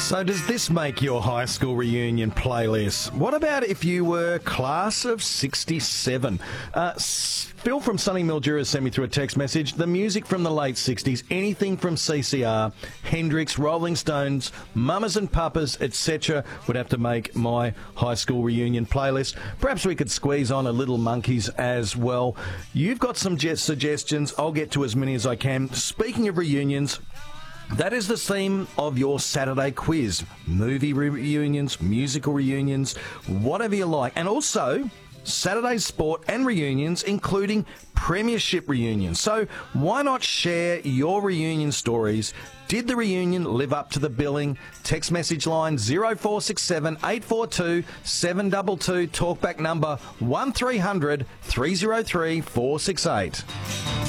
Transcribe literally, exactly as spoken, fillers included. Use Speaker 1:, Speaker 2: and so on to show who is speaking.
Speaker 1: So does this make your high school reunion playlist? What about if you were class of sixty-seven? Uh, Phil from Sunny Mildura sent me through a text message. The music from the late sixties, anything from C C R, Hendrix, Rolling Stones, Mamas and Papas, et cetera would have to make my high school reunion playlist. Perhaps we could squeeze on a Little Monkeys as well. You've got some suggestions. I'll get to as many as I can. Speaking of reunions, that is the theme of your Saturday quiz. Movie reunions, musical reunions, whatever you like. And also Saturday sport and reunions, including premiership reunions. So why not share your reunion stories? Did the reunion live up to the billing? Text message line zero four six seven, eight four two, seven two two. Talkback number one three hundred, three oh three, four six eight.